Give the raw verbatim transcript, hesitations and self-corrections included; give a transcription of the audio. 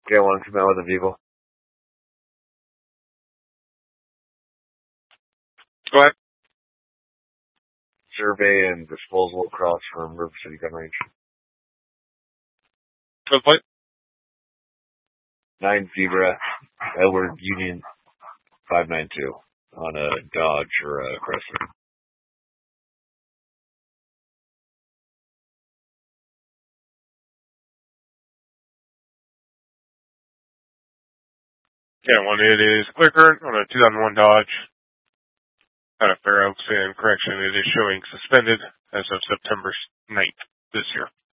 Get one come out with a vehicle. Go ahead. Survey and disposal across from River City Gun Range. Good plate. Nine Zebra, Edward Union five nine two on a Dodge or a Chrysler. Yeah, one, it is clear current on a two thousand one Dodge out of Fair Oaks, and correction, it is showing suspended as of September ninth this year.